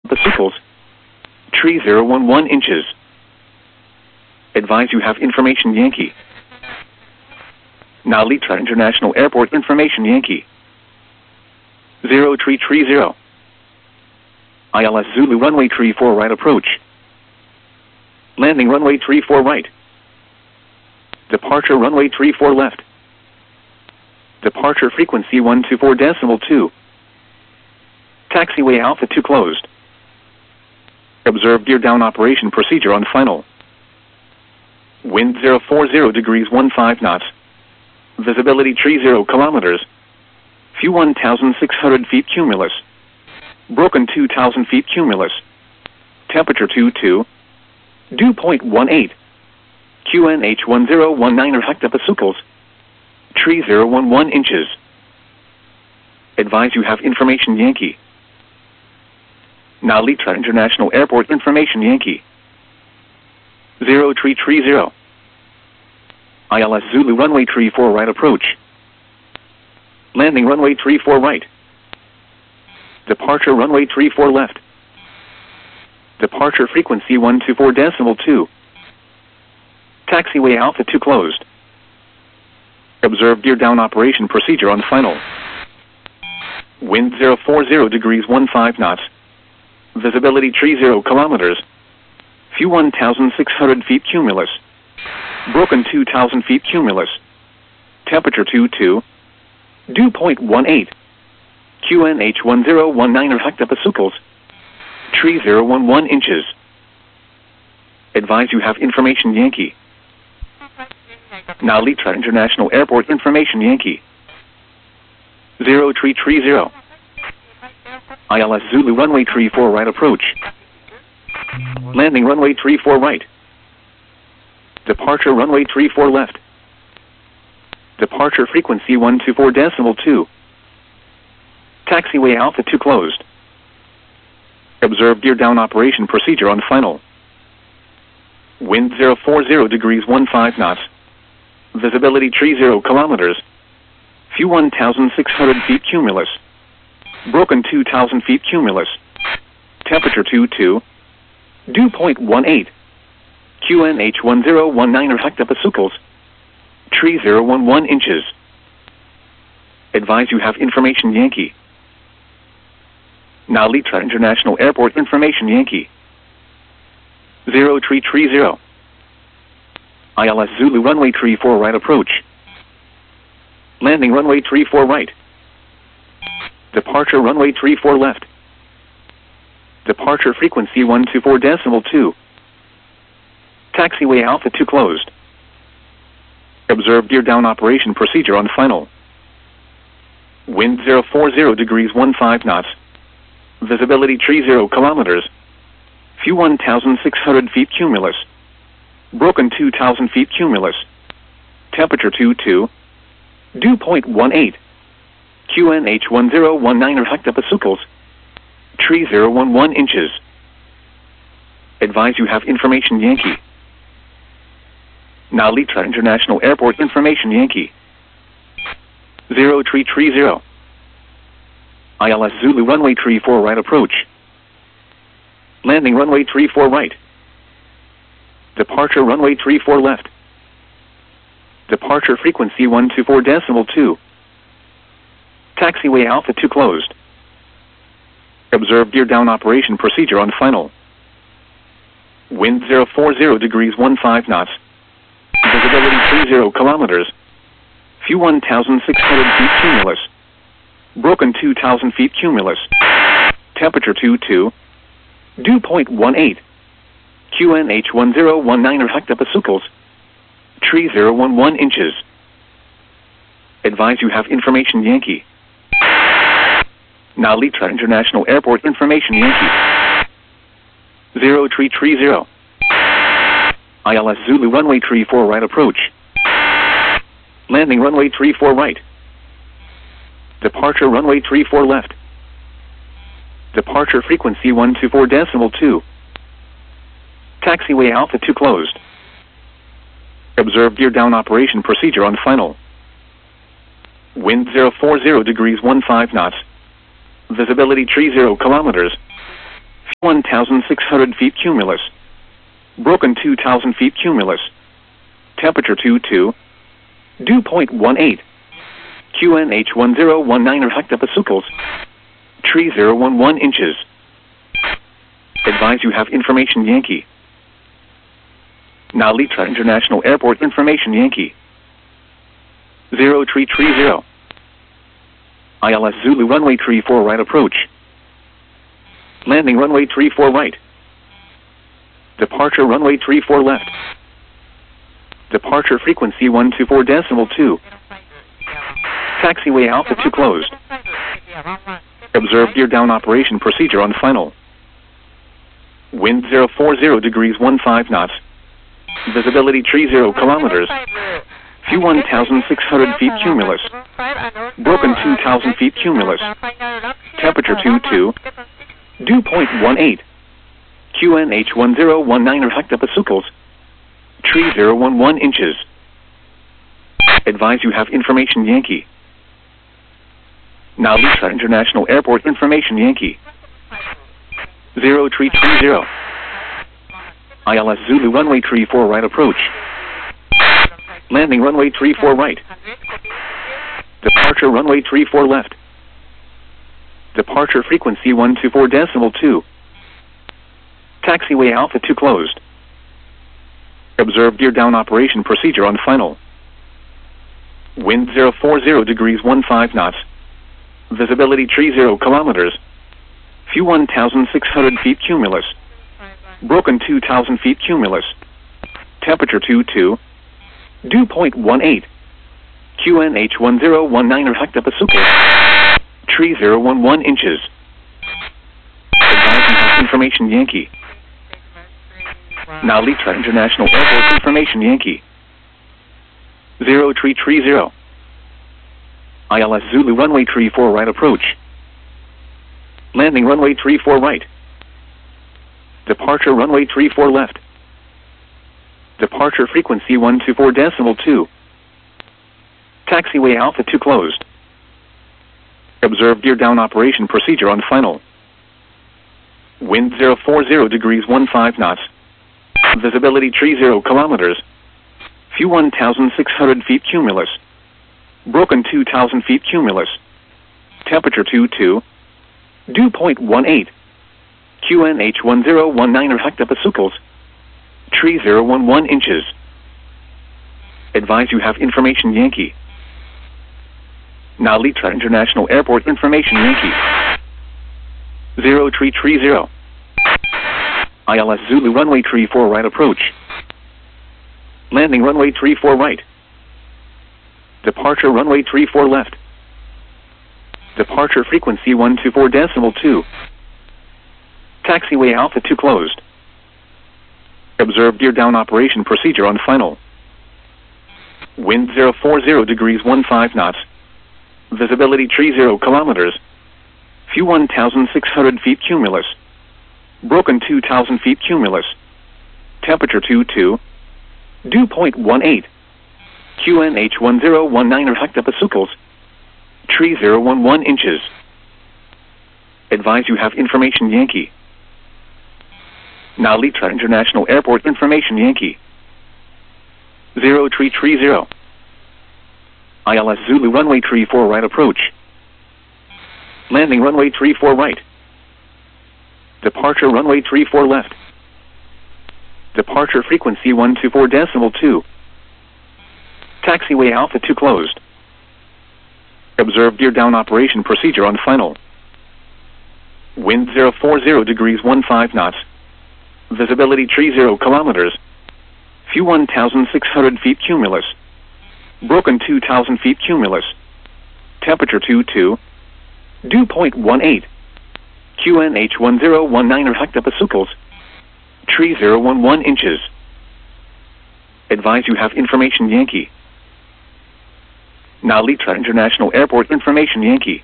Basicles. Tree 011 inches. Advise you have information Yankee. Now Litra International Airport information Yankee. 0330. ILS Zulu runway 34 right approach. Landing runway 34 right. Departure runway 34 left. Departure frequency 124.2. Taxiway Alpha 2 closed. Observe gear down operation procedure on final. Wind 040 degrees 15 knots. Visibility 30 kilometers. Few 1,600 feet cumulus. Broken 2,000 feet cumulus. Temperature 22. Dew point 18. QNH 1019 hectopascals. Tree 011 inches. Advise you have information Yankee. Now Litra International Airport information Yankee. 0330. ILS Zulu runway 34 right approach. Landing runway 34 right. Departure runway 34 left. Departure frequency 124.2. Taxiway Alpha 2 closed. Observe gear down operation procedure on final. Wind 040 degrees 15 knots. Visibility 30 kilometers. Few 1,600 feet cumulus. Broken 2,000 feet cumulus. Temperature 22. Dew point 18. QNH 1019 hectopascals. Tree 011 inches. Advise you have information Yankee. Now Litra International Airport information Yankee. 0330. ILS Zulu runway 34 right approach. Landing runway 34 right. Departure runway 34 left. Departure frequency 124.2. Taxiway Alpha 2 closed. Observe gear down operation procedure on final. Wind 040 degrees 15 knots. Visibility 30 kilometers. Few 1,600 feet cumulus. Broken 2,000 feet cumulus. Temperature 22. Dew point 18. QNH 1019 hectopascals. Tree 011 inches. Advise you have information Yankee. Now Litra International Airport information Yankee. 0330. ILS Zulu runway 34 right approach. Landing runway 34 right. Departure runway 34 left. Departure frequency 124.2. Taxiway Alpha 2 closed. Observe gear down operation procedure on final. Wind 040 degrees 15 knots. Visibility 30 kilometers. Few 1,600 feet cumulus. Broken 2,000 feet cumulus. Temperature 22. Dew point 18. QNH 1019 hectopascals. Tree 011 inches. Advise you have information Yankee. Now Litra International Airport information Yankee. 0330. ILS Zulu runway 34 right approach. Landing runway 34 right. Departure runway 34 left. Departure frequency 124.2. Taxiway Alpha 2 closed. Observe gear down operation procedure on final. Wind 040 degrees 15 knots. Visibility 30 kilometers. Few 1,600 feet cumulus. Broken 2,000 feet cumulus. Temperature 22. Dew point 18. QNH 1019 hectopascals. Tree 011 inches. Advise you have information Yankee. Now Litra International Airport information Yankee. 0330. ILS Zulu runway 34 right approach. Landing runway 34 right. Departure runway 34 left. Departure frequency 124.2. Taxiway Alpha 2 closed. Observe gear down operation procedure on final. Wind 040 degrees 15 knots. Visibility 30 kilometers. 1,600 feet cumulus. Broken 2,000 feet cumulus. Temperature 22. Dew point 18. QNH 1019 hectopascals. Tree 011 inches. Advise you have information Yankee. Now Litra International Airport information Yankee. 0330. ILS Zulu runway 34 right approach. Landing runway 34 right. Departure runway 34 left. Departure frequency 124.2. Taxiway Alpha 2 closed. Observe gear down operation procedure on final. Wind 040 degrees 15 knots. Visibility 30 kilometers. View 1,600 feet cumulus. Broken 2,000 feet cumulus. Temperature 22. Dew point 18. QNH 1019 hectopascals. Tree 011 inches. Advise you have information Yankee. Now Litra International Airport information Yankee. 0330. ILS Zulu runway 34 right approach. Landing runway 34 right. Departure runway 34 left. Departure frequency 124.2. Taxiway Alpha 2 closed. Observe gear down operation procedure on final. Wind 040 degrees 15 knots. Visibility 30 kilometers. View 1,600 feet cumulus. Broken 2,000 feet cumulus. Temperature 22. Dew point 18. QNH 1019 hectopascals. Tree 011 inches. Advise you have information Yankee. Now Litra International Airport information Yankee. 0330. ILS Zulu runway 34 right approach. Landing runway 34 right. Departure runway 34 left. Departure frequency 124.2. Taxiway Alpha 2 closed. Observe gear down operation procedure on final. Wind 040 degrees 15 knots. Visibility 30 kilometers. View 1,600 feet cumulus. Broken 2,000 feet cumulus. Temperature 22. Dew point 18. QNH 1019 hectopascals. Tree 011 inches. Advise you have information Yankee. Now Litra International Airport information Yankee. 0330. ILS Zulu runway 34 right approach. Landing runway 34 right. Departure runway 34 left. Departure frequency 124.2. Taxiway Alpha 2 closed. Observe gear down operation procedure on final. Wind 040 degrees 15 knots. Visibility 30 kilometers. View 1,600 feet cumulus. Broken 2,000 feet cumulus. Temperature 22. Dew point 18. QNH 1019 hectopascals. Tree 011 inches. Advise you have information Yankee. Now Litra International Airport information Yankee. 0330. ILS Zulu runway 34 right approach. Landing runway 34 right. Departure runway 34 left. Departure frequency 124.2. Taxiway Alpha 2 closed. Observe gear down operation procedure on final. Wind 040 degrees 15 knots. Visibility 30 kilometers. View 1,600 feet cumulus. Broken 2,000 feet cumulus. Temperature 22. Dew point 18. QNH 1019 hectopascals. Tree 011 inches. Advise you have information Yankee. Now Litra International Airport information Yankee.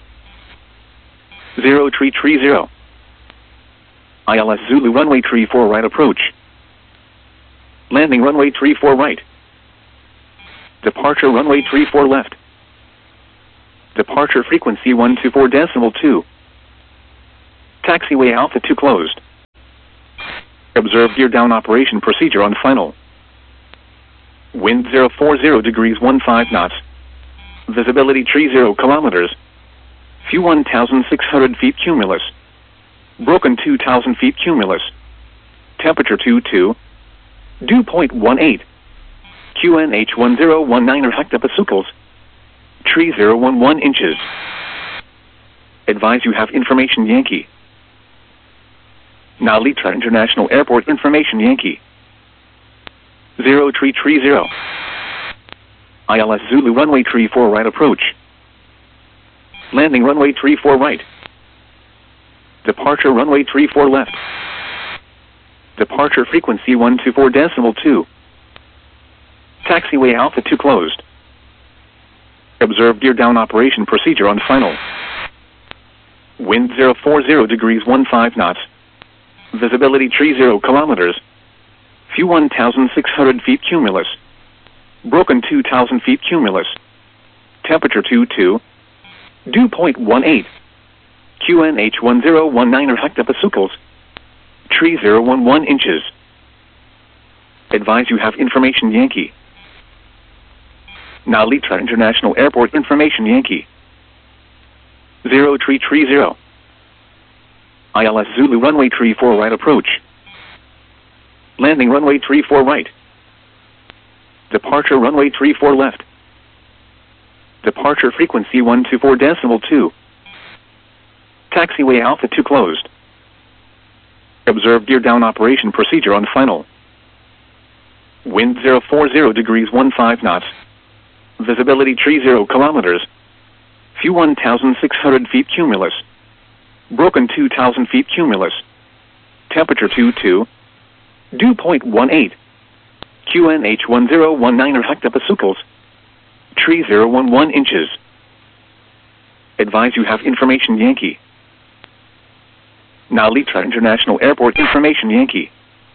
0330. ILS Zulu runway 34 right approach. Landing runway 34 right. Departure runway 34 left. Departure frequency 124.2. Taxiway Alpha 2 closed. Observe gear down operation procedure on final. Wind 040 degrees 15 knots. Visibility tree 0 kilometers. View 1,600 feet cumulus. Broken 2,000 feet cumulus. Temperature 22. Dew point 18. QNH 1019 hectopascals. Tree 011 inches. Advise you have information Yankee. Now Litra International Airport information Yankee. 0330. ILS Zulu runway 34 right approach. Landing runway 34 right. Departure runway 34 left. Departure frequency 124.2. Taxiway Alpha 2 closed. Observe gear down operation procedure on final. Wind 040 degrees 15 knots. Visibility tree 0 kilometers. View 1,600 feet cumulus. Broken 2,000 feet cumulus. Temperature 22. Dew point 18. QNH 1019 hectopascals. Tree 011 inches. Advise you have information Yankee. Now Litra International Airport information Yankee. 0330. ILS Zulu runway 34 right approach. Landing runway 34 right. Departure runway 34 left. Departure frequency 124.2. Taxiway Alpha 2 closed. Observe gear down operation procedure on final. Wind 040 degrees 15 knots. Visibility tree 0 kilometers. View 1,600 feet cumulus. Broken 2,000 feet cumulus. Temperature 22. Dew point 18. QNH 1019 hectopascals. Tree 011 inches. Advise you have information Yankee. Now Litra International Airport information Yankee.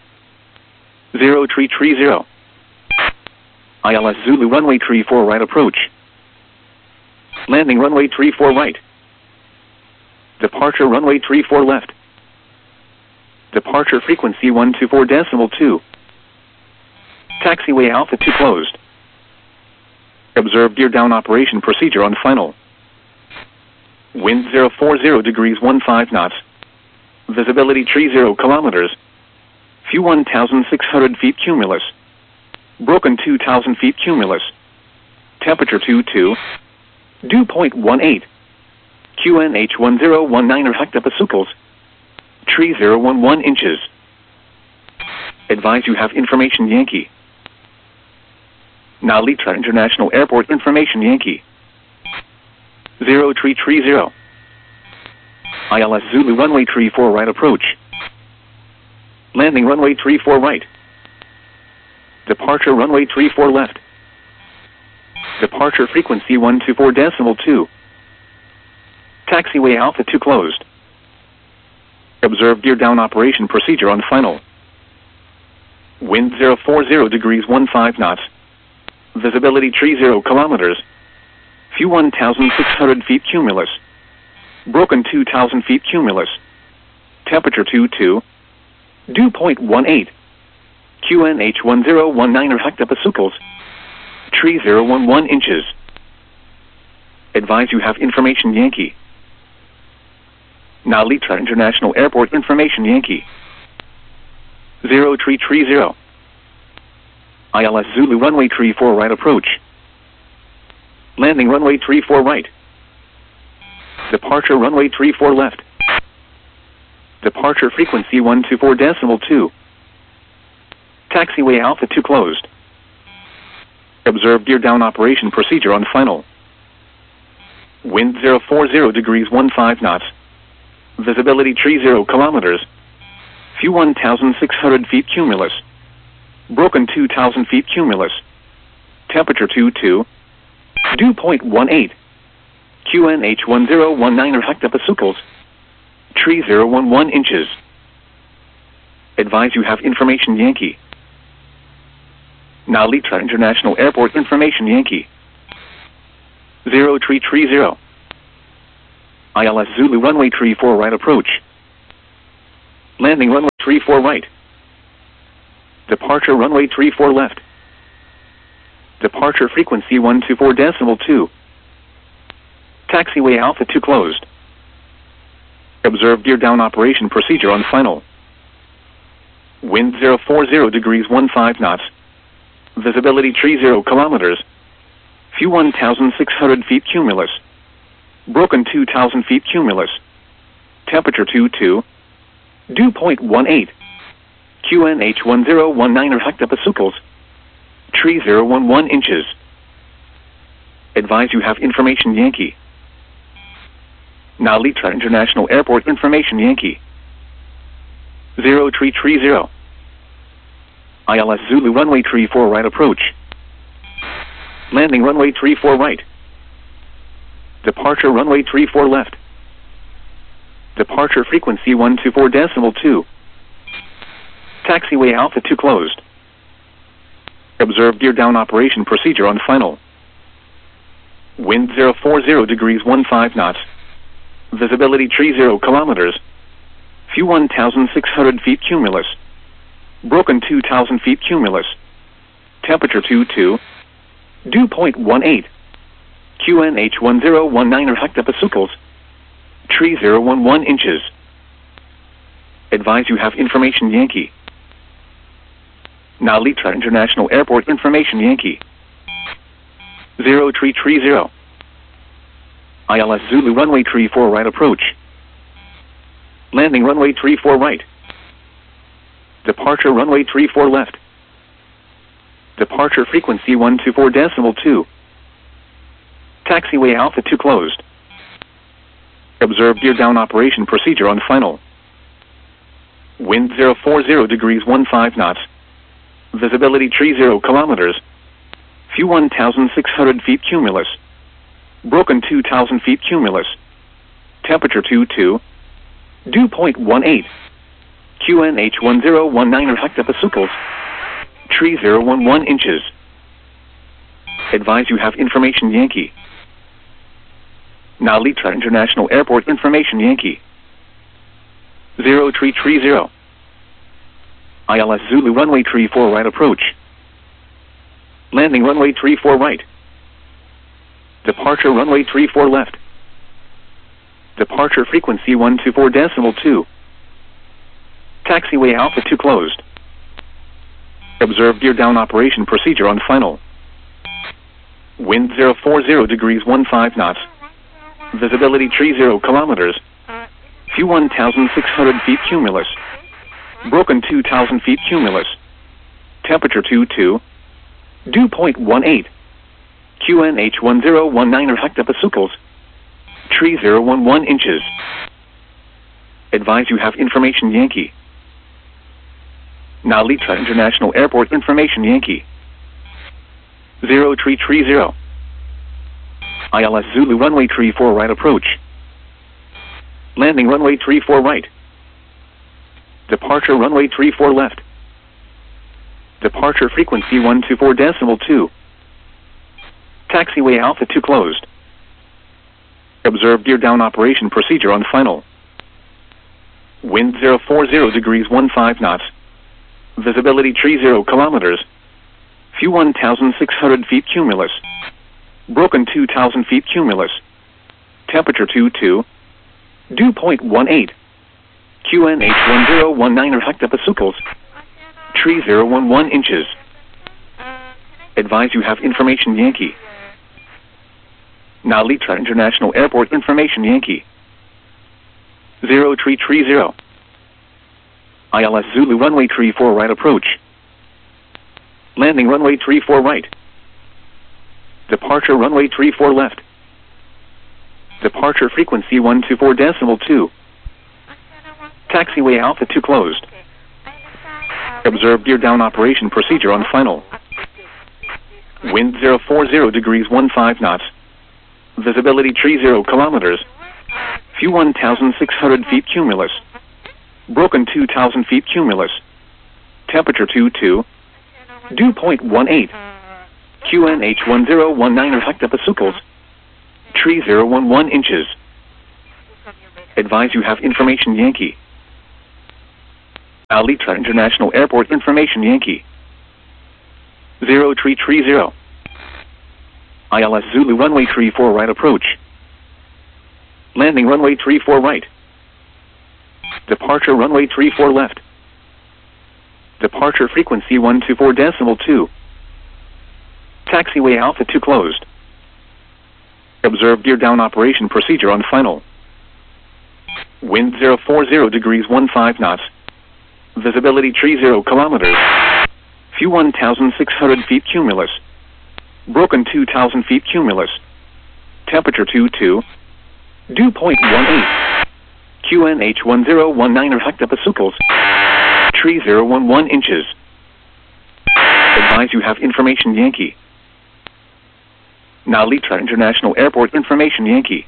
0330. ILS Zulu runway 34 right approach. Landing runway 34 right. Departure runway 34 left. Departure frequency 124.2. Taxiway Alpha 2 closed. Observe gear down operation procedure on final. Wind 040 degrees 15 knots. Visibility tree 0 kilometers. View 1,600 feet cumulus. Broken 2,000 feet cumulus. Temperature 22. Dew point 18. QNH 1019 hectopascals. Tree 011 inches. Advise you have information Yankee. Now Litra International Airport information Yankee. 0330. ILS Zulu runway 34 right approach. Landing runway 34 right. Departure runway 34 left. Departure frequency 124.2. Taxiway Alpha 2 closed. Observe gear down operation procedure on final. Wind 040 degrees 15 knots. Visibility tree 0 kilometers. View 1,600 feet cumulus. Broken 2,000 feet cumulus. Temperature 22. Dew point 18. QNH 1019 hectopascals. Tree 011 inches. Advise you have information Yankee. Now Litra International Airport information Yankee. 0330. ILS Zulu runway 34 right approach. Landing runway 34 right. Departure runway 34 left. Departure frequency 124.2. Taxiway Alpha 2 closed. Observe gear down operation procedure on final. Wind 040 degrees 15 knots. Visibility tree 0 kilometers. View 1,600 feet cumulus. Broken 2,000 feet cumulus. Temperature 22. Dew point 18. QNH 1019 hectopascals. Tree 011 inches. Advise you have information Yankee. Now Litra International Airport information Yankee. 0330. ILS Zulu runway 34 right approach. Landing runway 34 right. Departure runway 34 left. Departure frequency 124.2. Taxiway Alpha 2 closed. Observe gear down operation procedure on final. Wind 040 degrees 15 knots. Visibility 30 kilometers. Few 1,600 feet cumulus. Broken 2,000 feet cumulus. Temperature 22. Dew point 18. QNH 1019 hectopascals. Tree 011 inches. Advise you have information Yankee. Nalitra International Airport information Yankee. 0330. ILS Zulu runway 34 right approach. Landing runway 34 right. Departure runway 34 left. Departure frequency 124.2. Taxiway Alpha 2 closed. Observe gear down operation procedure on final. Wind 040 degrees 15 knots. Visibility 30 kilometers. Few 1,600 feet cumulus. Broken 2,000 feet cumulus. Temperature 22. Dew point 18. QNH 1019 hectopascals. Tree 011 inches. Advise you have information Yankee. Nalitra International Airport information Yankee. 0330. ILS Zulu runway 34 right approach. Landing runway 34 right. Departure runway 34 left. Departure frequency 124.2. Taxiway Alpha 2 closed. Observe gear down operation procedure on final. Wind 040 degrees 15 knots. Visibility 30 kilometers. Few 1,600 feet cumulus. Broken 2,000 feet cumulus. Temperature 22. Dew point 18. QNH 1019 hectopascals. Tree 011 inches. Advise you have information Yankee. Nalitra International Airport information Yankee. 0330. ILS Zulu runway 34 right approach. Landing runway 34 right. Departure runway 34 left. Departure frequency 124.2. Taxiway Alpha 2 closed. Observe gear down operation procedure on final. Wind 040 degrees 15 knots. Visibility 30 kilometers. Few 1,600 feet cumulus. Broken 2,000 feet cumulus. Temperature 22. Dew point 18. QNH 1019 hectopascals. Tree 011 inches. Advise you have information Yankee. Nalitra International Airport information Yankee. 0330. ILS Zulu runway 34 right approach. Landing runway 34 right. Departure runway 34 left. Departure frequency 124.2. Taxiway Alpha 2 closed. Observe gear down operation procedure on final. Wind 040 degrees 15 knots. Visibility 30 kilometers. Few 1,600 feet cumulus. Broken 2,000 feet cumulus. Temperature 22. Dew point 18. QNH 1019 hectopascals. Tree 011 inches. Advise you have information Yankee. Nalitra International Airport information Yankee. 0330. ILS Zulu runway 34 right approach. Landing runway 34 right. Departure runway 34 left. Departure frequency 124.2. Taxiway Alpha 2 closed. Observe gear down operation procedure on final. Wind 040 degrees 15 knots. Visibility 30 kilometers. Few 1,600 feet cumulus. Broken 2,000 feet cumulus. Temperature 22. Dew point 18. QNH 1019 hectopascals. Tree 011 inches. Advise you have information Yankee. Alitra International Airport information Yankee. 0330. ILS Zulu runway 34 right approach. Landing runway 34 right. Departure runway 34 left. Departure frequency 124.2. Taxiway Alpha 2 closed. Observe gear down operation procedure on final. Wind 040 degrees 15 knots. Visibility 30 kilometers. Few 1,600 feet cumulus. Broken 2,000 feet cumulus. Temperature 22. Dew point 18. QNH 1019 hectopascals. Tree 011 inches. Advise you have information Yankee. Nalitra International Airport information Yankee.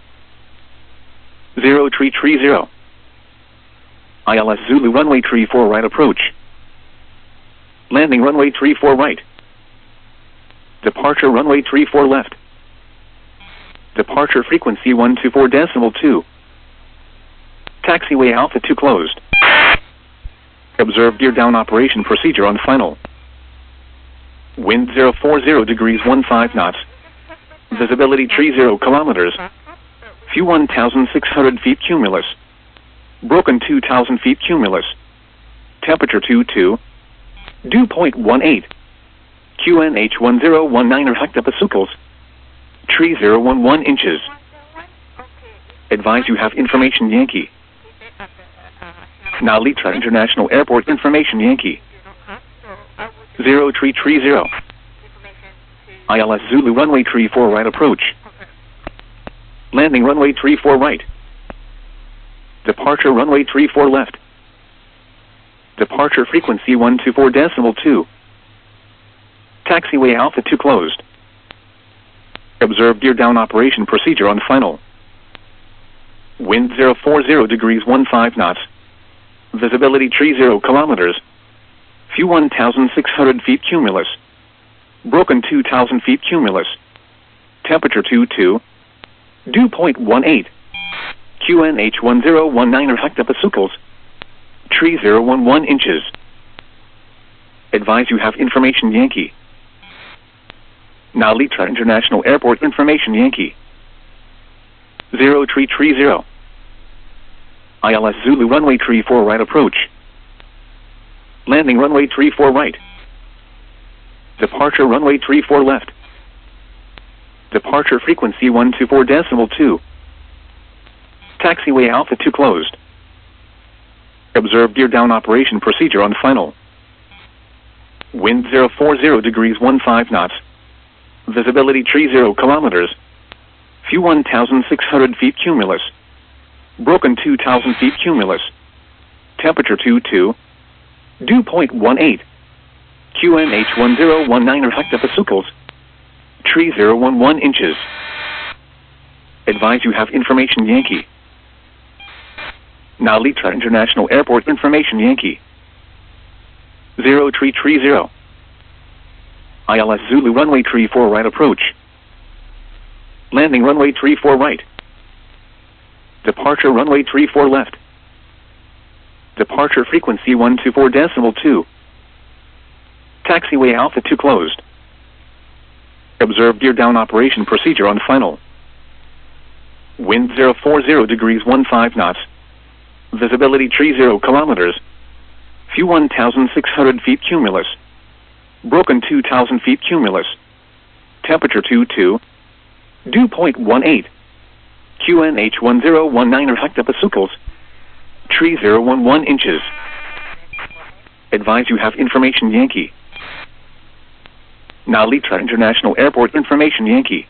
0330. ILS Zulu runway 34 right approach. Landing runway 34 right. Departure runway 34 left. Departure frequency 124.2. Taxiway Alpha 2 closed. Observe gear down operation procedure on final. Wind 040 degrees 15 knots. Visibility 30 kilometers. Few 1,600 feet cumulus. Broken 2,000 feet cumulus. Temperature 22. Dew point 18. QNH 1019 hectopascals. Tree 011 inches. Advise you have information Yankee. Nalitra International Airport information Yankee. 0330. ILS Zulu runway 34 right approach. Landing runway 34 right. Departure runway 34 left. Departure frequency 124.2. Taxiway Alpha 2 closed. Observe gear down operation procedure on final. Wind 040 degrees 15 knots. Visibility 30 kilometers. Few 1,600 feet cumulus. Broken 2,000 feet cumulus. Temperature 22. Dew point 18. QNH 1019 hectopascals. Tree 011 inches. Advise you have information Yankee. Nalitra International Airport information Yankee. 0330. ILS Zulu runway 34 right approach. Landing runway 34 right. Departure runway 34 left. Departure frequency 124.2. Taxiway Alpha 2 closed. Observe gear down operation procedure on final. Wind 040 degrees 15 knots. Visibility 30 kilometers. Few 1,600 feet cumulus. Broken 2,000 feet cumulus. Temperature 22. Dew point 18. QNH 1019 hectopascals. Tree 011 inches. Advise you have information Yankee. Nalitra International Airport information Yankee. 0330. ILS Zulu runway 34 right approach. Landing runway 34 right. Departure runway 34 left. Departure frequency 124.2. Taxiway Alpha 2 closed. Observe gear down operation procedure on final. Wind 040 degrees 15 knots. Visibility 30 kilometers. Few 1,600 feet cumulus. Broken 2,000 feet cumulus. Temperature 22. Dew point 18. QNH 1019 hectopascals. Tree 011 inches. Advise you have information Yankee. Nalitra International Airport information Yankee.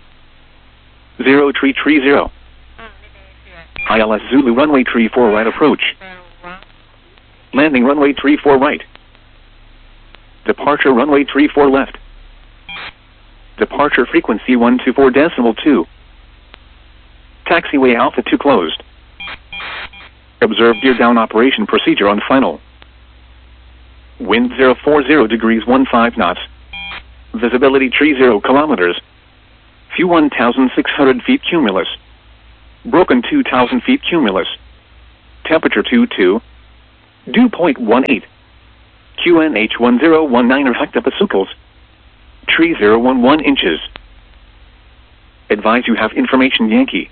0330. ILS Zulu runway 34 right approach. Landing runway 34 right. Departure runway 34 left. Departure frequency 124.2. Taxiway Alpha 2 closed. Observe gear down operation procedure on final. Wind 040 degrees 15 knots. Visibility 30 kilometers. Few 1,600 feet cumulus. Broken 2,000 feet cumulus. Temperature 22. Dew point 18. QNH 1019 hectopascals. Tree 011 inches. Advise you have information Yankee.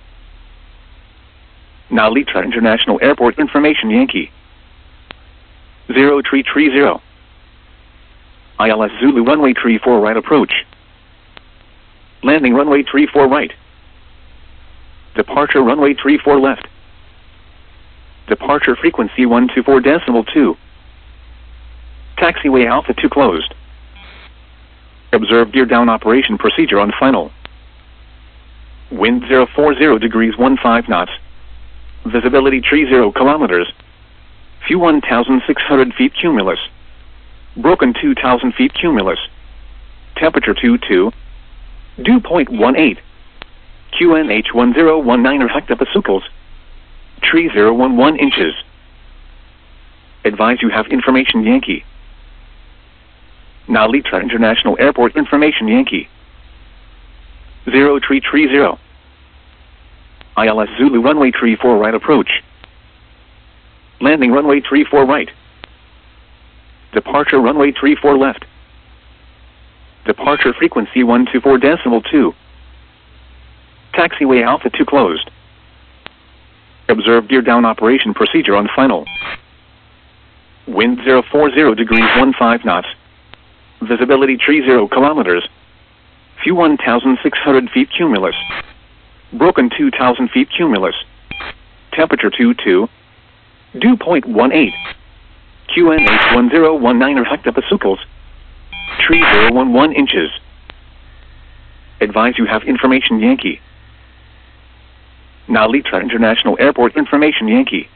Narita International Airport information Yankee. 0330. ILS Zulu runway 34 right approach. Landing runway 34 right. Departure runway 34 left. Departure frequency 124.2. Taxiway Alpha 2 closed. Observe gear down operation procedure on final. Wind 040 degrees 15 knots. Visibility 30 kilometers. Few 1,600 feet cumulus. Broken 2,000 feet cumulus. Temperature 22. Dew point 18. QNH 1019 hectopascals. Tree 011 inches. Advise you have information Yankee. Narita International Airport information Yankee. 0330. ILS Zulu runway 34 right approach. Landing runway 34 right. Departure runway 34 left. Departure frequency 124.2. Taxiway Alpha 2 closed. Observe gear down operation procedure on final. Wind 040 degrees 15 knots. Visibility 30 kilometers. Few 1,600 feet cumulus. Broken 2,000 feet cumulus. Temperature 22. Dew point 18. QNH 1019 hectopascals. Tree 011 inches. Advise you have information Yankee. Narita International Airport information Yankee.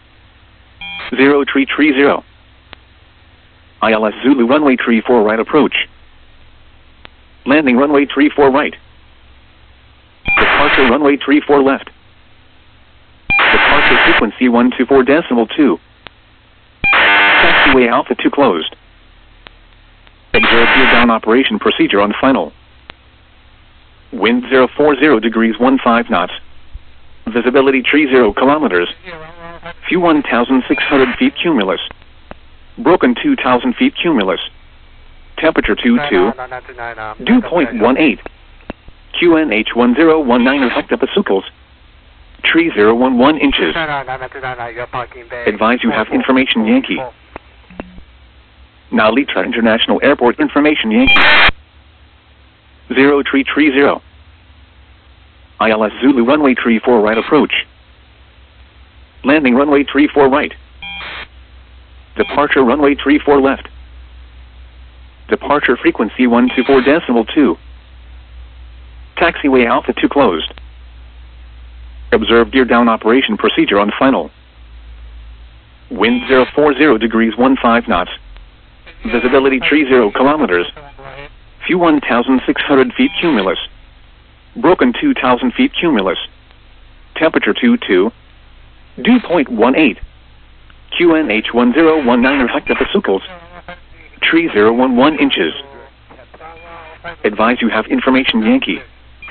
0330. ILS Zulu runway 34 right approach. Landing runway 34 right. Departure runway 34 left. Departure frequency 124.2. Taxiway Alpha 2 closed. Observe gear down operation procedure on final. Wind 040 degrees 15 knots. Visibility 30 kilometers. Few 1,600 feet cumulus. Broken 2,000 feet cumulus. Temperature 22. Dew point 18. QNH 1019 hectopascals. Tree 011 inches. Advise you have information Yankee. Narita International Airport information Yankee. 0330. ILS Zulu runway 34 right approach. Landing runway 34 right. Departure runway 34 left. Departure frequency 124.2. Taxiway Alpha 2 closed. Observe gear down operation procedure on final. Wind 040 degrees 15 knots. Visibility 30 kilometers. Few 1,600 feet cumulus. Broken 2,000 feet cumulus. Temperature 22. Dew point 18. QNH 1019 hectopascals. Tree 011 inches. Advise you have information Yankee.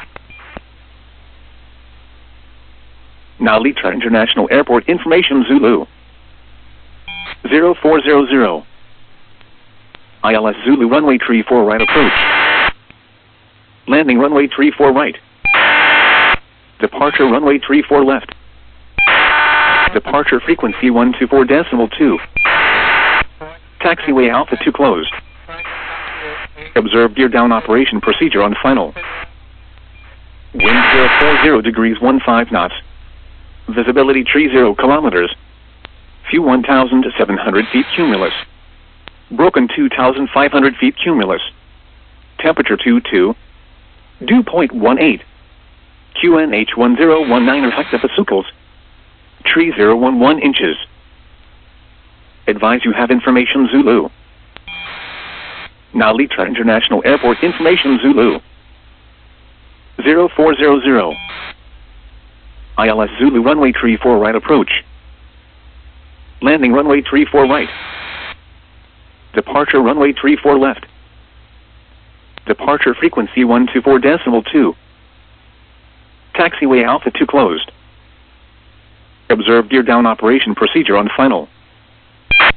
Narita International Airport information Zulu. 0400. ILS Zulu runway 34 right approach. Landing runway 34 right. Departure runway 34 left. Departure frequency 124.2. Taxiway Alpha 2 closed. Observe gear down operation procedure on final. Wind 040 degrees 15 knots. Visibility 30 kilometers. Few 1,700 feet cumulus. Broken 2,500 feet cumulus. Temperature 22. Dew point 18. QNH 1019 hectopascals. Tree 011 inches. Advise you have information Zulu. Narita International Airport information Zulu. 0400. ILS Zulu runway 34 right approach. Landing runway 34 right. Departure runway 34 left. Departure frequency 124.2. Taxiway Alpha 2 closed. Observe gear down operation procedure on final.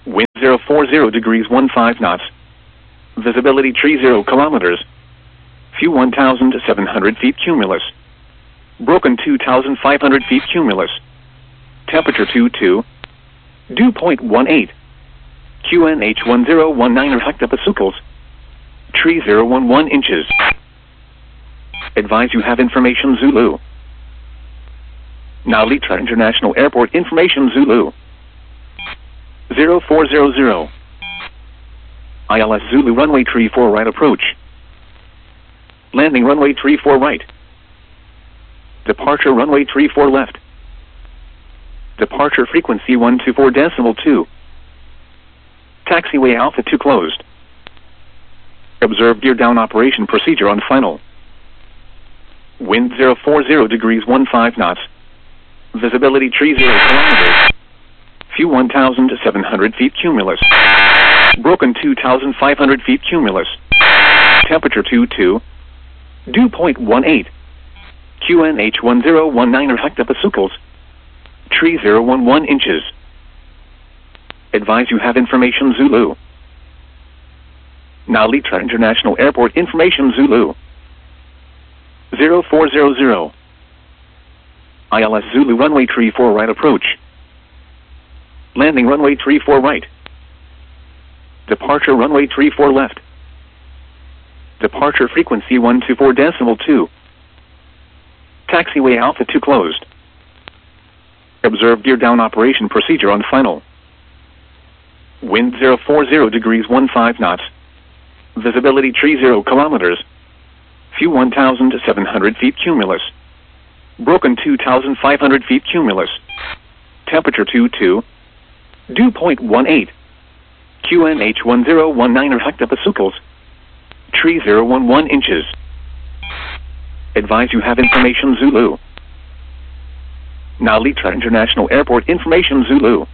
Wind 040 degrees 15 knots. Visibility 30 kilometers. Few 1,700 feet cumulus. Broken 2,500 feet cumulus. Temperature 22. Dew point 18. QNH 1019 hectopascals. Tree 011 inches. Advise you have information Zulu. Now Litra International Airport information Zulu. 0400. ILS Zulu runway 34 right approach. Landing runway 34 right. Departure runway 34 left. Departure frequency 124.2. Taxiway Alpha 2 closed. Observe gear down operation procedure on final. Wind 040 degrees 15 knots. Visibility 30 kilometers. Few 1,700 feet cumulus. Broken 2,500 feet cumulus. Temperature 22. Dew point 18. QNH 1019 hectopascals. Tree 011 inches. Advise you have information Zulu. Now Litra International Airport information Zulu. 0400. ILS Zulu runway 34 right approach. Landing runway 34 right. Departure runway 34 left. Departure frequency 124.2. Taxiway Alpha 2 closed. Observe gear down operation procedure on final. Wind 040 degrees 15 knots. Visibility 30 kilometers. Few 1,700 feet cumulus. Broken 2,500 feet cumulus. Temperature 22. Dew point 18. QNH 1019 hectopascals. Tree 011 inches. Advise you have information Zulu. Now Litra International Airport information Zulu.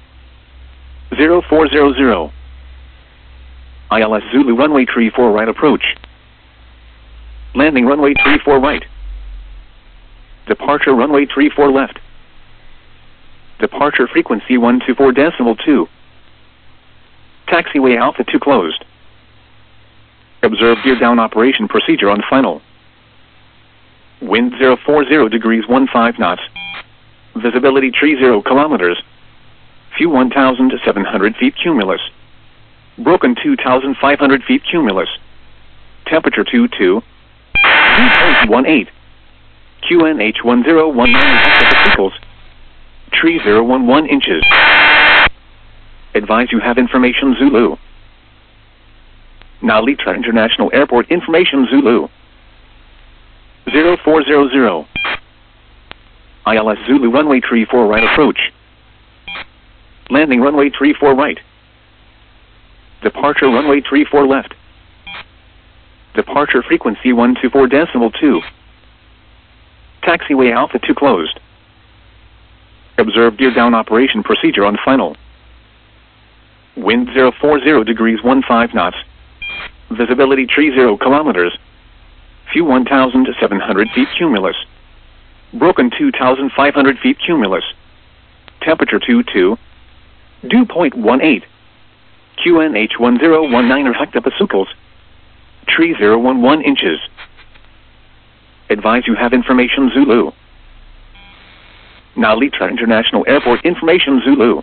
0400. ILS Zulu runway 34 right approach. Landing runway 34 right. Departure runway 34 left. Departure frequency 124.2. Taxiway Alpha 2 closed. Observe gear down operation procedure on final. Wind 040 degrees 15 knots. Visibility 30 kilometers. Few 1,700 feet cumulus. Broken 2,500 feet cumulus. Temperature 22. Dew point 18. QNH 1019 hectopascals. Tree 011 inches. Advise you have information Zulu. Now Litra International Airport information Zulu. 0400. ILS Zulu runway 34 right approach. Landing runway 34 right. Departure runway 34 left. Departure frequency 124.2. Taxiway Alpha 2 closed. Observe gear down operation procedure on final. Wind 040 degrees 15 knots. Visibility 30 kilometers. Few 1,700 feet cumulus. Broken 2,500 feet cumulus. Temperature 22. Dew point 18. QNH 1019 hectopascals. Tree 011 inches. Advise you have information Zulu. Now Litra International Airport information Zulu.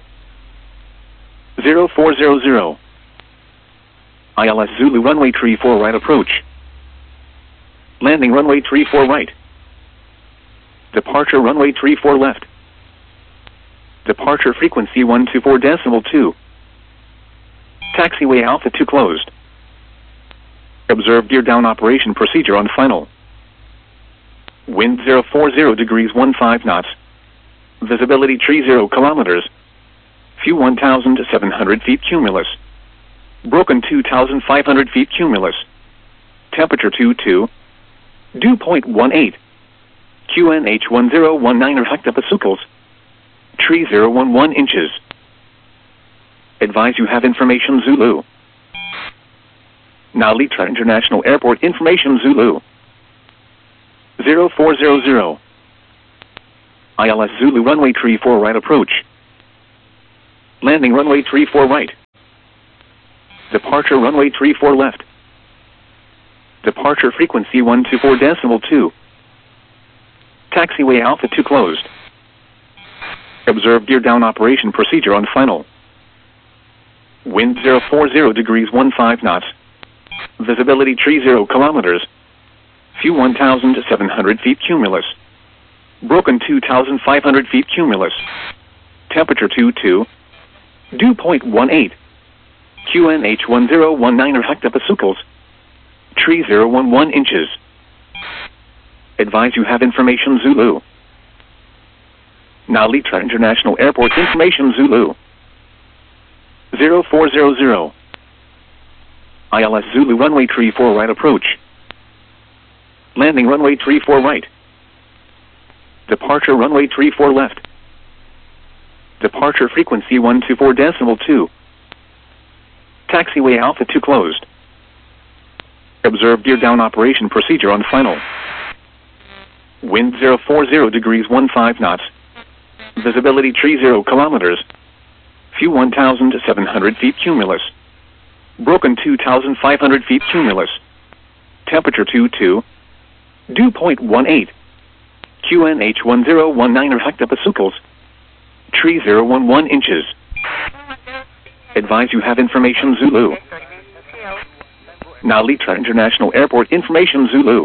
0400. ILS Zulu runway 34 right approach. Landing runway 34 right. Departure runway 34 left. Departure frequency 124.2. Taxiway Alpha 2 closed. Observe gear down operation procedure on final. Wind 040 degrees 15 knots. Visibility 30 kilometers. Few 1,700 feet cumulus. Broken 2,500 feet cumulus. Temperature 22. Dew point 18. QNH 1019 hectopascals. Tree 011 inches. Advise you have information Zulu. Now Litra International Airport information Zulu. 0400. ILS Zulu runway 34 right approach. Landing runway 34 right. Departure runway 34 left. Departure frequency 124.2. Taxiway Alpha 2 closed. Observe gear down operation procedure on final. Wind 040 degrees 15 knots. Visibility 30 kilometers. Few 1,700 feet cumulus. Broken 2,500 feet cumulus. Temperature 22. Dew point 18. QNH 1019 hectopascals. Tree 011 inches. Advise you have information Zulu. Now Litra International Airport information Zulu. 0400. ILS Zulu runway 34 right approach. Landing runway 34 right. Departure runway 34 left. Departure frequency 124.2. Taxiway Alpha 2 closed. Observe gear down operation procedure on final. Wind 040 degrees 15 knots. Visibility 30 kilometers. Few 1,700 feet cumulus. Broken 2,500 feet cumulus. Temperature 22. Dew point 18. QNH 1019 hectopascals. Tree 011 inches. Advise you have information Zulu. Now Litra International Airport information Zulu.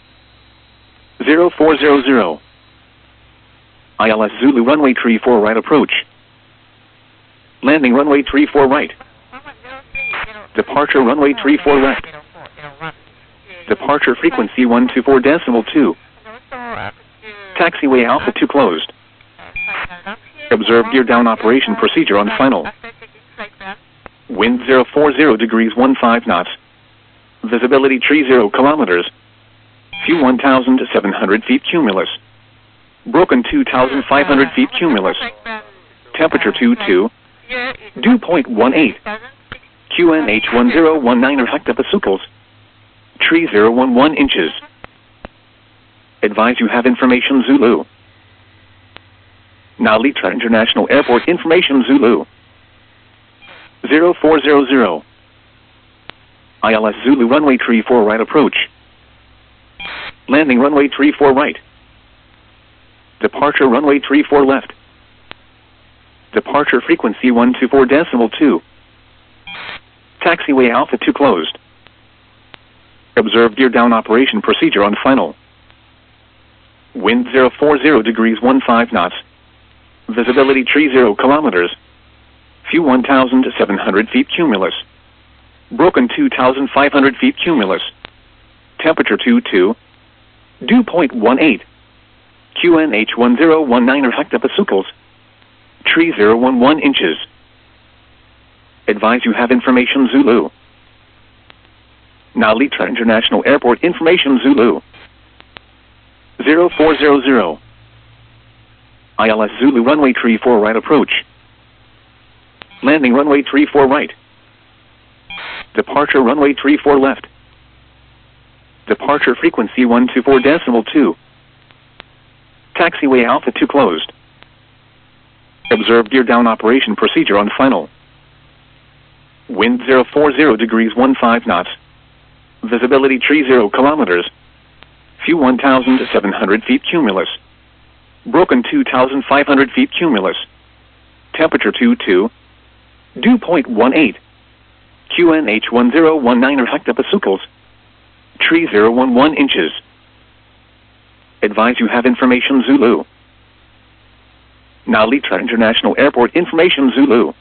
0400. ILS Zulu runway 34 right approach. Landing runway 34 right. Departure runway 34 left. Departure frequency 124.2. Taxiway Alpha 2 closed. Observe gear down operation procedure on final. Wind 040 degrees 15 knots. Visibility 30 kilometers. Few 1,700 feet cumulus. Broken 2,500 feet cumulus. Temperature 22. Dew point 18. QNH 1019 hectopascals. Tree 011 inches. Advise you have information Zulu. Now Litra International Airport information Zulu. 0400. ILS Zulu runway 34 right approach. Landing runway 34 right. Departure runway 34 left. Departure frequency 124.2. Taxiway Alpha 2 closed. Observe gear down operation procedure on final. Wind 040 degrees 15 knots. Visibility 30 kilometers. Few 1,700 feet cumulus. Broken 2,500 feet cumulus. Temperature 22. Dew point 18. QNH 1019 hectopascals. Tree 011 inches. Advise you have information Zulu. Now Litra International Airport information Zulu. 0400. ILS Zulu runway 34 right approach. Landing runway 34 right. Departure runway 34 left. Departure frequency 124.2. Taxiway Alpha 2 closed. Observe gear down operation procedure on final. Wind 040 degrees 15 knots. Visibility 30 kilometers. Few 1,700 feet cumulus. Broken 2,500 feet cumulus. Temperature 22. Dew point 18. QNH 1019 hectopascals. Tree 011 inches. Advise you have information Zulu. Now Litra International Airport information Zulu.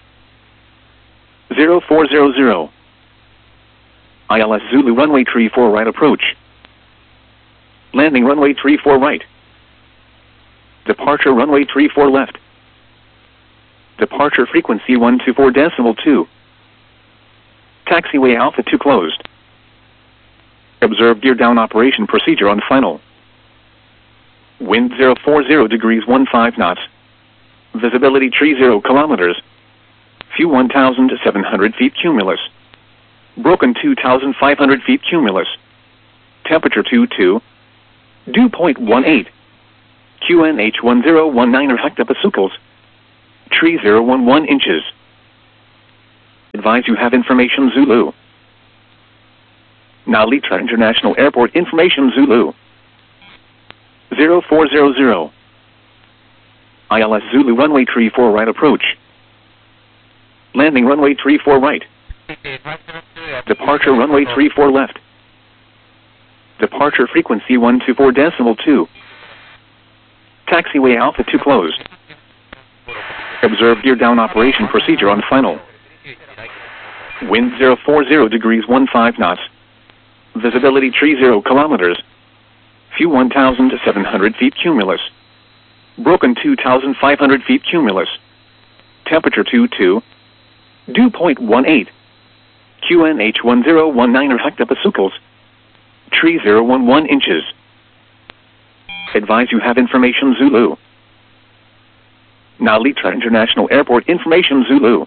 0400. ILS Zulu runway 34 right approach. Landing runway 34 right. Departure runway 34 left. Departure frequency 124.2. Taxiway Alpha 2 closed. Observe gear down operation procedure on final. Wind 040 degrees 15 knots. Visibility 30 kilometers. Few 1,700 feet cumulus. Broken 2,500 feet cumulus. Temperature 22. Dew point 18. QNH 1019 hectopascals. Tree 011 inches. Advise you have information Zulu. Now Litra International Airport information Zulu. 0400. ILS Zulu runway 34 right approach. Landing runway 34 right. Departure runway 34 left. Departure frequency 124.2. Taxiway Alpha 2 closed. Observe gear down operation procedure on final. Wind 040 degrees 15 knots. Visibility 30 kilometers. Few 1,700 feet cumulus. Broken 2,500 feet cumulus. Temperature 22. Dew point 18. QNH 1019 hectopascals. Tree 011 inches. Advise you have information Zulu. Now Litra International Airport information Zulu.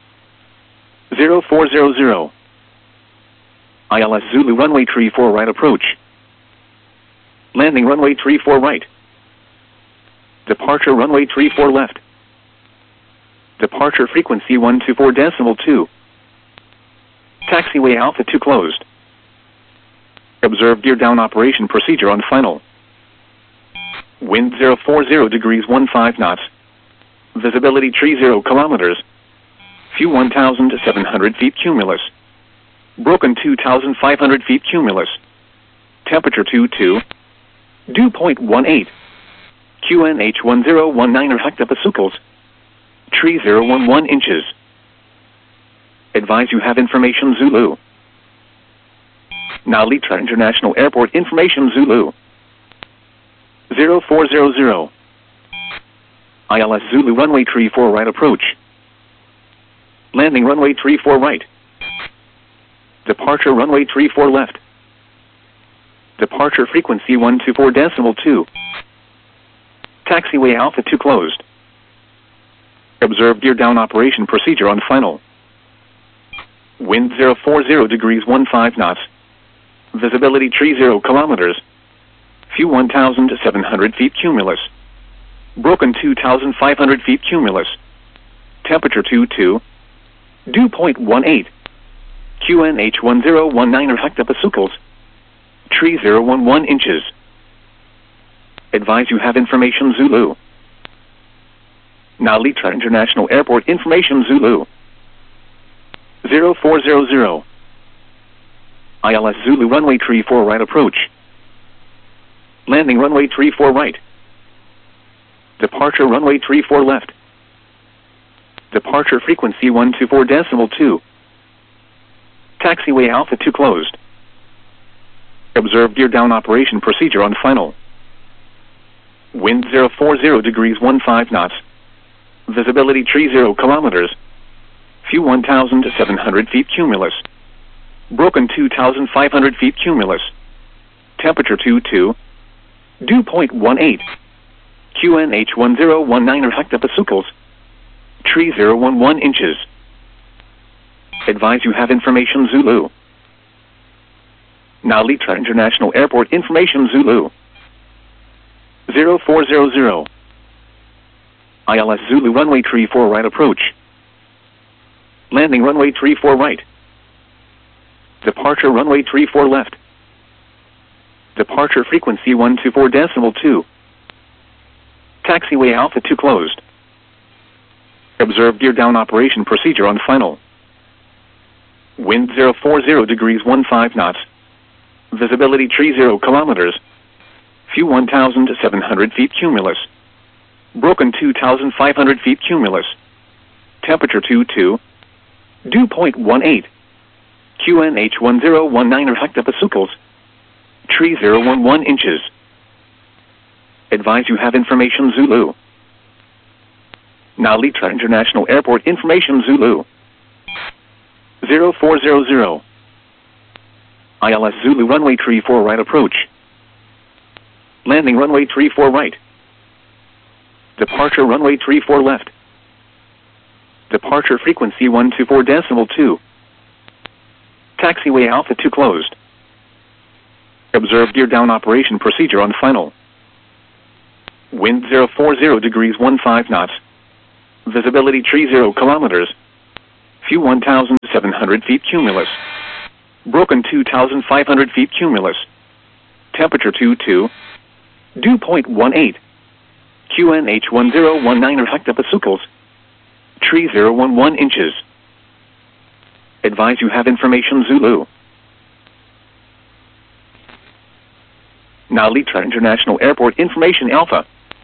0400. ILS Zulu runway 34 right approach. Landing runway 34 right. Departure runway 34 left. Departure frequency 124.2. Taxiway Alpha 2 closed. Observe gear down operation procedure on final. Wind 040 degrees 15 knots. Visibility 30 kilometers. Few 1,700 feet cumulus. Broken 2,500 feet cumulus. Temperature 22. Dew point 18. QNH 1019 hectopascals. Tree 011 inches. Advise you have information Zulu. Now Litra International Airport information Zulu. 0400. ILS Zulu runway 34 right approach. Landing runway 34 right. Departure runway 34 left. Departure frequency 124.2. Taxiway Alpha 2 closed. Observe gear down operation procedure on final. Wind 040 degrees 15 knots. Visibility 30 kilometers. Few 1,700 feet cumulus. Broken 2,500 feet cumulus. Temperature 22. Dew point 18. QNH 1019 hectopascals. Tree 011 inches. Advise you have information Zulu. Now Litra International Airport information Zulu. 0400. ILS Zulu runway 34 right approach. Landing runway 34 right. Departure runway 34 left. Departure frequency 124.2. Taxiway Alpha 2 closed. Observe gear down operation procedure on final. Wind 040 degrees 15 knots. Visibility 30 kilometers. Few 1,700 feet cumulus. Broken 2,500 feet cumulus. Temperature 22. Dew point 18. QNH 1019 hectopascals. Tree 011 inches. Advise you have information Zulu. Now Litra International Airport information Zulu. 0400. ILS Zulu runway 34 right approach. Landing runway 34 right. Departure runway 34 left. Departure frequency 124.2. Taxiway Alpha 2 closed. Observe gear down operation procedure on final. Wind 040 degrees 15 knots. Visibility 30 kilometers. Few 1,700 feet cumulus. Broken 2,500 feet cumulus. Temperature 22. Dew point 18. QNH 1019 hectopascals. Tree 011 inches. Advise you have information Zulu. Now Litra International Airport information Zulu. 0400. ILS Zulu runway 34 right approach. Landing runway 34 right. Departure runway 34 left. Departure frequency 124.2. Taxiway Alpha 2 closed. Observe gear down operation procedure on final. Wind 040 degrees 15 knots. Visibility 30 kilometers. Few 1,700 feet cumulus. Broken 2,500 feet cumulus. Temperature 22. Dew point 18. QNH 1019 hectopascals. Tree 011 inches. Advise you have information Zulu. Now Litra International Airport Information Alpha.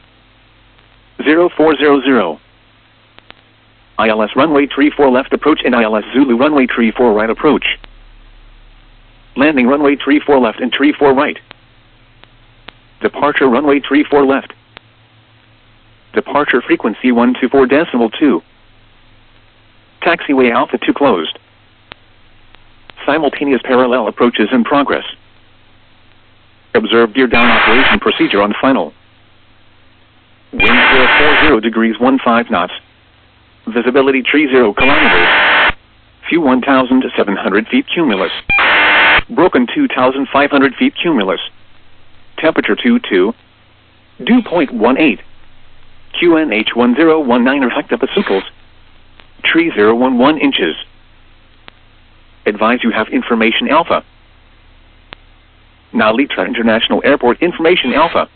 0400. ILS runway 34 left approach and ILS Zulu runway 34 right approach. Landing runway 34 left and 34 right. Departure runway 34 left. Departure frequency 124.2. Taxiway Alpha 2 closed. Simultaneous parallel approaches in progress. Observe gear down operation procedure on final. Wind 040 degrees 15 knots. Visibility 30 kilometers. Few 1,700 feet cumulus. Broken 2,500 feet cumulus. Temperature 22. Dew point 18. QNH 1019 hectopascals. Tree 011 inches. Advise you have information Alpha. Now Litra International Airport Information Alpha.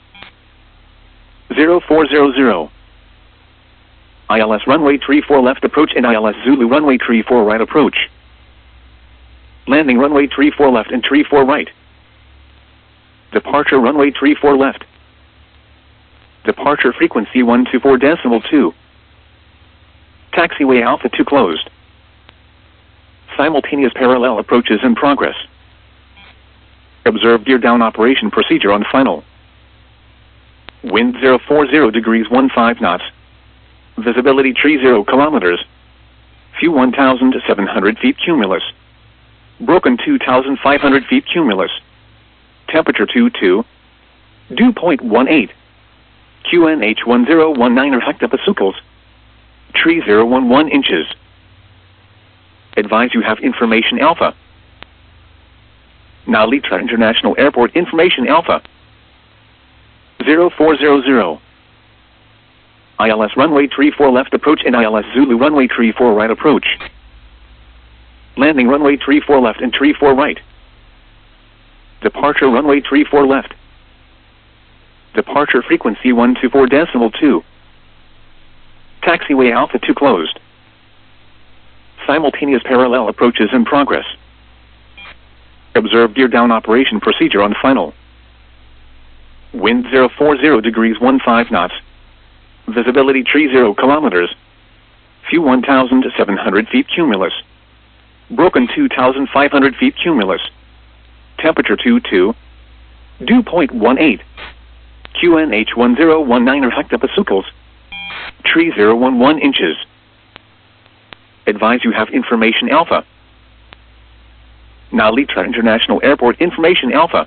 0400. ILS runway 34 left approach and ILS Zulu runway 34 right approach. Landing runway 34 left and 34 right. Departure runway 34 left. Departure frequency 124.2. Taxiway Alpha 2 closed. Simultaneous parallel approaches in progress. Observe gear down operation procedure on final. Wind 040 degrees 15 knots. Visibility 30 kilometers. Few 1,700 feet cumulus. Broken 2,500 feet cumulus. Temperature 22. Dew point 18. QNH 1019 hectopascals. Tree 011 inches. Advise you have information Alpha. Now Litra International Airport Information Alpha. 0400. ILS runway 34 left approach and ILS Zulu runway 34 right approach. Landing runway 34 left and 34 right. Departure runway 34 left. Departure frequency 124.2. Taxiway Alpha 2 closed. Simultaneous parallel approaches in progress. Observe gear down operation procedure on final. Wind 040 degrees 15 knots. Visibility 30 kilometers. Few 1,700 feet cumulus. Broken 2,500 feet cumulus. Temperature 22. Dew point 18. QNH 1019 hectopascals. Tree 011 inches. Advise you have information Alpha. Now Litra International Airport Information Alpha.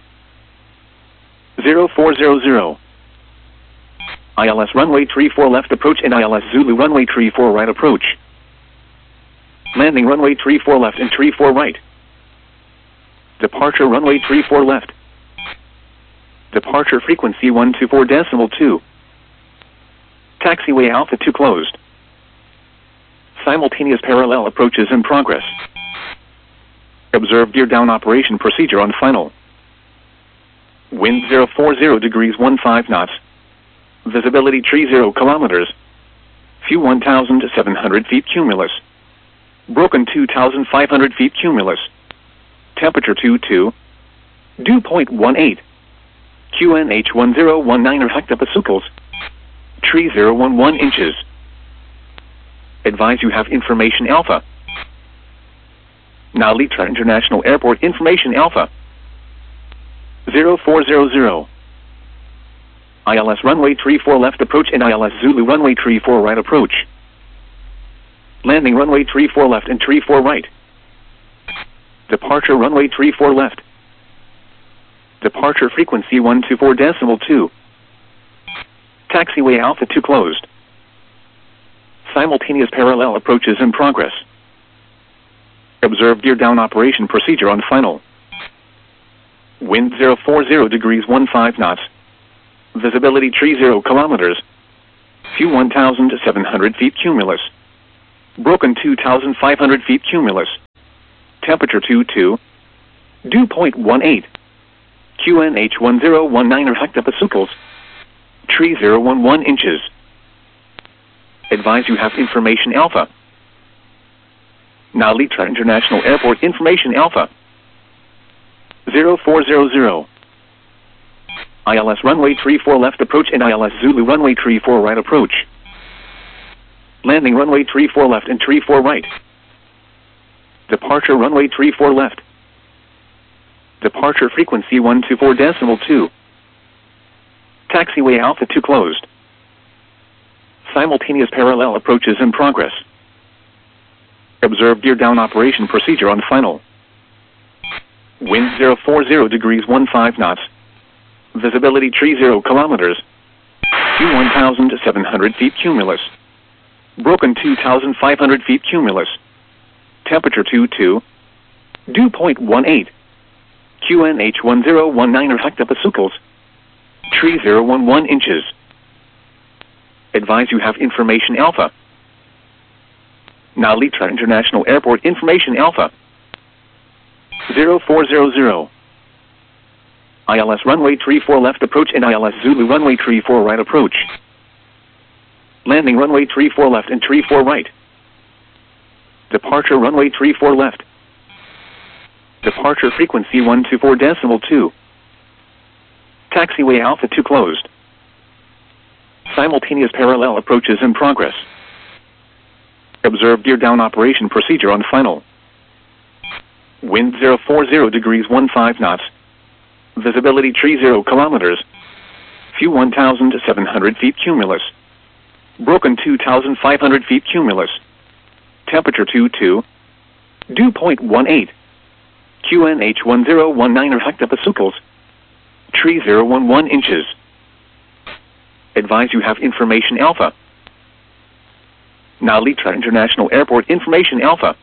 0400. ILS runway 34 left approach and ILS Zulu runway 34 right approach. Landing runway 34 left and 34 right. Departure runway 34 left. Departure frequency 124.2. Taxiway Alpha 2 closed. Simultaneous parallel approaches in progress. Observe gear down operation procedure on final. Wind 040 degrees 15 knots. Visibility 30 kilometers. Few 1,700 feet cumulus. Broken 2,500 feet cumulus. Temperature 22. Dew point 18. QNH 1019 hectopascals. Tree 011 inches. Advise you have information Alpha. Now Litra International Airport Information Alpha. 0400. ILS runway 34 left approach and ILS Zulu runway 34 right approach. Landing runway 34 left and 34 right. Departure runway 34 left. Departure frequency 124.2. Taxiway Alpha 2 closed. Simultaneous parallel approaches in progress. Observe gear down operation procedure on final. Wind 040 degrees 15 knots. Visibility 30 kilometers. Few 1,700 feet cumulus. Broken 2,500 feet cumulus. Temperature 22. Dew point 18. QNH 1019 hectopascals. Tree 011 inches. Advise you have information alpha. Now Litra International Airport information alpha. 0400. ILS runway 34 left approach and ILS Zulu runway 34 right approach. Landing runway 34 left and 34 right. Departure runway 34 left. Departure frequency 124.2. Taxiway Alpha 2 closed. Simultaneous parallel approaches in progress. Observe gear down operation procedure on final. Wind 040 degrees 15 knots. Visibility tree 0 kilometers. View 1,700 feet cumulus. Broken 2,500 feet cumulus. Temperature 22. Dew point 18. QNH 1019 hectopascals. Tree 011 inches. Advise you have information alpha. Now Litra International Airport information alpha. 0400. ILS runway 34 left approach and ILS Zulu runway 34 right approach. Landing runway 34 left and 34 right. Departure runway 34 left. Departure frequency 124.2. Taxiway Alpha 2 closed. Simultaneous parallel approaches in progress. Observe gear down operation procedure on final. Wind 040 degrees 15 knots. Visibility tree 0 kilometers. View 1,700 feet cumulus. Broken 2,500 feet cumulus. Temperature 22. Dew point 18. QNH 1019 hectopascals. Tree 011 inches. Advise you have information alpha. Now Litra International Airport information alpha.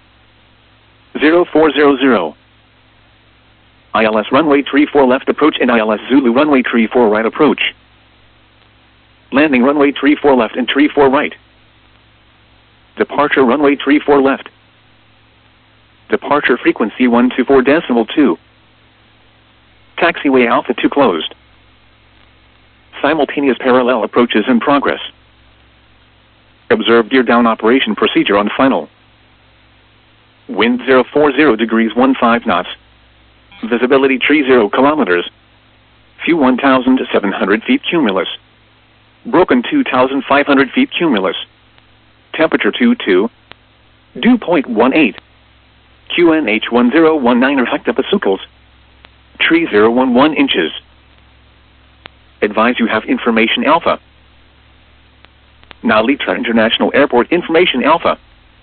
0400. ILS runway 34 left approach and ILS Zulu runway 34 right approach. Landing runway 34 left and 34 right. Departure runway 34 left. Departure frequency 124.2. Taxiway Alpha 2 closed. Simultaneous parallel approaches in progress. Observe gear down operation procedure on final. Wind 040 degrees 15 knots. Visibility tree 0 kilometers. View 1,700 feet cumulus. Broken 2,500 feet cumulus. Temperature 22. Dew point 18. QNH 1019 hectopascals. Tree 011 inches. Advise you have information alpha. Now Litra International Airport information alpha.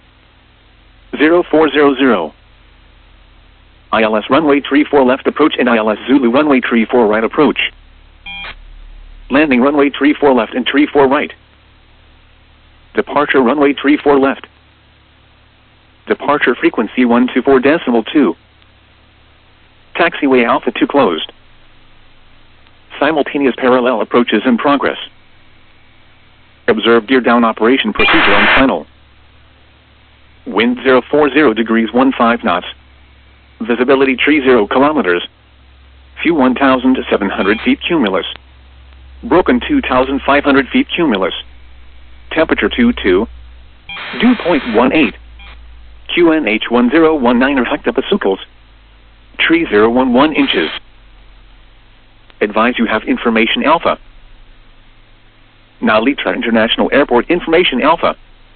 0400. ILS runway 34 left approach and ILS Zulu runway 34 right approach. Landing runway 34 left and 34 right. Departure runway 34 left. Departure frequency 124.2. Taxiway Alpha 2 closed. Simultaneous parallel approaches in progress. Observe gear down operation procedure on final. Wind 040 degrees 15 knots. Visibility tree 0 kilometers. View 1,700 feet cumulus. Broken 2,500 feet cumulus. Temperature 22. Dew point 18. QNH 1019 hectopascals. Tree 011 inches. Advise you have information alpha. Now Litra International Airport information alpha.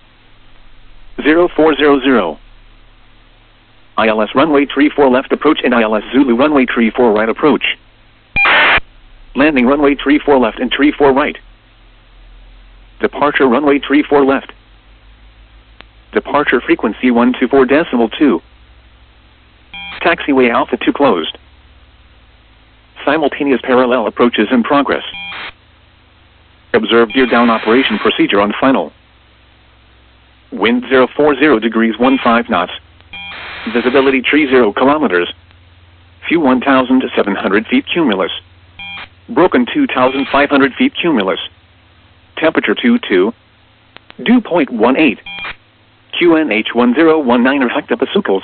0400. ILS runway 34 left approach and ILS Zulu runway 34 right approach. Landing runway 34 left and 34 right. Departure runway 34 left. Departure frequency 124.2. Taxiway Alpha 2 closed. Simultaneous parallel approaches in progress. Observe gear down operation procedure on final. Wind 040 degrees 15 knots. Visibility tree 0 kilometers. View 1,700 feet cumulus. Broken 2,500 feet cumulus. Temperature 22. Dew point 18. QNH1019 reflecta pasucos.